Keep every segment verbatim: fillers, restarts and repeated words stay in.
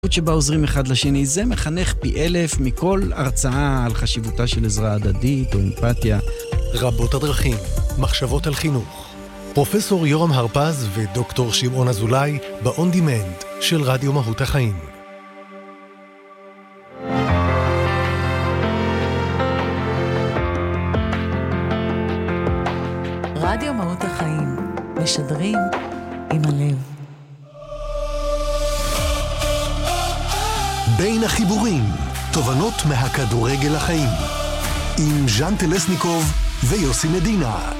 שבה עוזרים אחד לשני, זה מחנך פי אלף מכל הרצאה על חשיבותה של עזרה הדדית או אמפתיה. רבות הדרכים, מחשבות על חינוך. פרופסור יורם הרפז ודוקטור שמעון אזולאי ב-On Demand של רדיו מהות החיים. רדיו מהות החיים, משדרים עם הלב. בין החיבורים, תובנות מהכדורגל לחיים, עם ז'אן טלסניקוב ויוסי מדינה.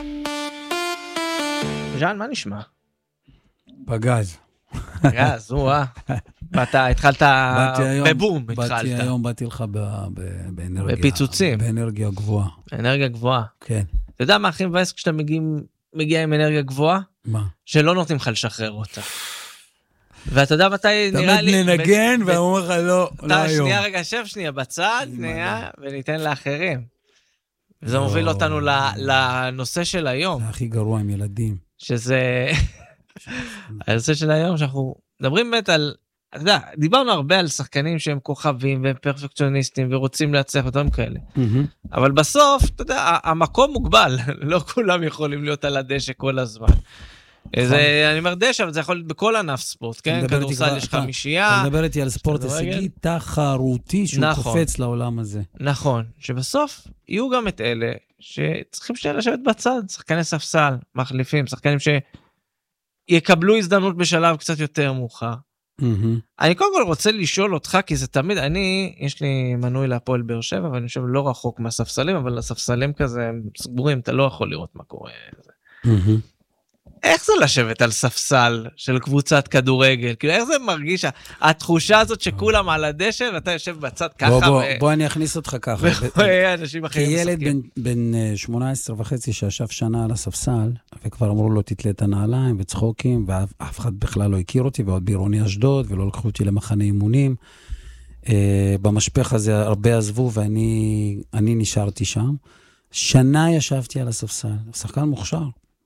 ז'אן, מה נשמע? פגז. פגז, וואה. ואתה התחלת בבום, התחלת. באתי היום, באתי לך באנרגיה. בפיצוצים. באנרגיה גבוהה. אנרגיה גבוהה. כן. אתה יודע מה הכי מבאס כשאתה מגיע עם אנרגיה גבוהה? מה? שלא נותנים לך לשחרר אותה. ואתה יודע מתי נראה לי... תמיד ננגן והוא אומר לך לא, לא היום. שנייה רגע, שב שנייה בצד, שנייה, וניתן לאחרים. וזה מוביל אותנו לנושא של היום. זה הכי גרוע עם ילדים. שזה... הנושא של היום שאנחנו מדברים באמת על... אתה יודע, דיברנו הרבה על שחקנים שהם כוכבים והם פרפקציוניסטים ורוצים להצליח אותם כאלה. אבל בסוף, אתה יודע, המקום מוגבל. לא כולם יכולים להיות על הדשא כל הזמן. זה, אני אומר דשא, אבל זה יכול להיות בכל ענף ספורט, כן? כדורסל יש חמישייה. אתה מדבר איתי על ספורט הישגי תחרותי שהוא קופץ לעולם הזה. נכון, שבסוף יהיו גם את אלה שצריכים לשבת בצד, שחקני ספסל, מחליפים, שחקנים שיקבלו הזדמנות בשלב קצת יותר מאוחר. אני קודם כל רוצה לשאול אותך, כי זה תמיד, אני, יש לי מנוי להפועל באר שבע, ואני חושב לא רחוק מהספסלים, אבל הספסלים כזה הם סגורים, אתה לא יכול לראות מה קורה. איך זה לשבת על ספסל של קבוצת כדורגל? כאילו, איך זה מרגיש? התחושה הזאת שכולם על הדשא, ואתה יושב בצד ככה. בוא, בוא, בוא אני אכניס אותך ככה. אנשים אחרים כילד בן שמונה עשרה וחצי שישב שנה על הספסל, וכבר אמרו לו תתלה את הנעליים וצחוקים, ואף אחד בכלל לא הכיר אותי, ועוד בעירוני אשדוד, ולא לקחו אותי למחנה אימונים. במשפך הזה הרבה עזבו, ואני נשארתי שם. שנה ישבתי על הספסל, שחקן מוכשר.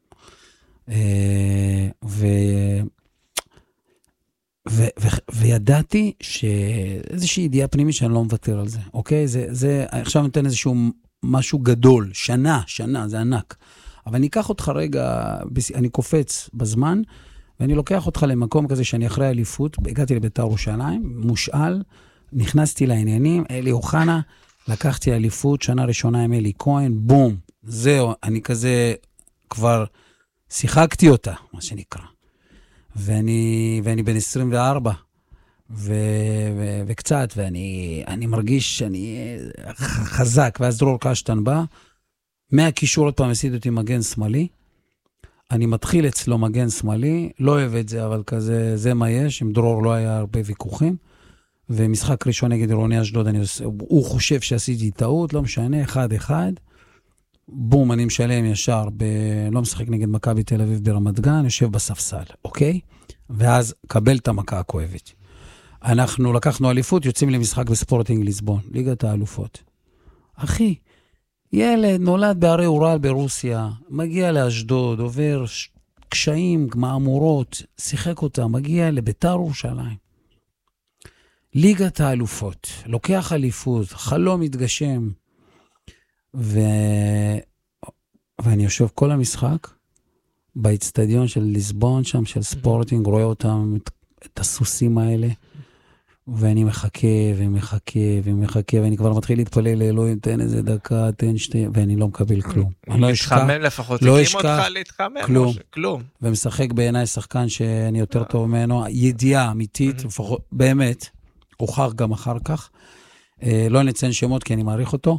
ו... ו... ו... וידעתי שאיזושהי ידיעה פנימית שאני לא מוותר על זה, אוקיי? זה, זה, עכשיו נותן איזשהו משהו גדול, שנה, שנה, זה ענק. אבל אני אקח אותך רגע, אני קופץ בזמן, ואני לוקח אותך למקום כזה שאני אחרי אליפות, הגעתי לבית"ר ירושלים, מושאל, נכנסתי לעניינים, אלי אוחנה, לקחתי אליפות, שנה ראשונה עם אלי כהן, בום, זהו, אני כזה כבר... שיחקתי אותה, מה שנקרא. ואני, ואני בן עשרים וארבע, ו, ו, וקצת, ואני אני מרגיש שאני חזק, ואז דרור קשטן בא, מהקישור עוד פעם הסיד אותי מגן שמאלי, אני מתחיל אצלו מגן שמאלי, לא אוהב את זה, אבל כזה, זה מה יש, עם דרור לא היה הרבה ויכוחים, ומשחק ראשון נגד עירוני אשדוד, אני, הוא חושב שעשיתי טעות, לא משנה, אחד אחד, בום, אני משלם ישר, ב... לא משחק נגד מכבי תל אביב ברמת גן, יושב בספסל, אוקיי? ואז קבל את המכה הכואבת. אנחנו לקחנו אליפות, יוצאים למשחק בספורטינג ליסבון, ליגת האלופות. אחי, ילד נולד בערי אורל ברוסיה, מגיע לאשדוד, עובר ש... קשיים, מאמורות, שיחק אותה, מגיע לבית"ר ירושלים. ליגת האלופות, לוקח אליפות, חלום מתגשם, ו... ואני יושב כל המשחק באצטדיון של ליסבון שם, של ספורטינג, רואה אותם, את, את הסוסים האלה, ואני מחכה ומחכה ומחכה, ואני כבר מתחיל להתפלל לאלוהים, תן איזה דקה, תן שתי, ואני לא מקבל כלום. להתחמם לפחות, לא תקים אותך להתחמם, כלום. כלום. ומשחק בעיניי שחקן שאני יותר טוב ממנו, ידיעה אמיתית, לפחות, באמת, הוכח גם אחר כך, לא נציין שמות כי אני מעריך אותו,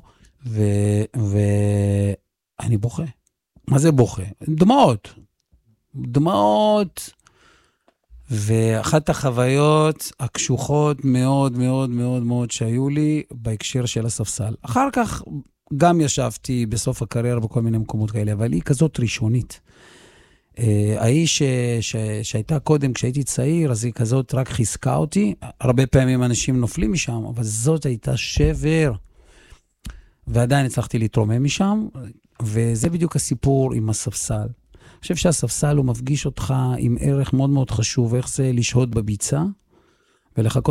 ואני בוכה. מה זה בוכה? דמעות. דמעות. ואחת החוויות הקשוחות מאוד מאוד מאוד מאוד שהיו לי בהקשר של הספסל. אחר כך גם ישבתי בסוף הקריירה בכל מיני מקומות כאלה, אבל היא כזאת ראשונית. ההיא שהייתה קודם כשהייתי צעיר, אז היא כזאת רק חיזקה אותי. הרבה פעמים אנשים נופלים משם, אבל זאת הייתה שבר. ועדיין הצלחתי להתרומם משם, וזה בדיוק הסיפור עם הספסל. אני חושב שהספסל הוא מפגיש אותך עם ערך מאוד מאוד חשוב, איך זה לשהות בביצה, ולחכות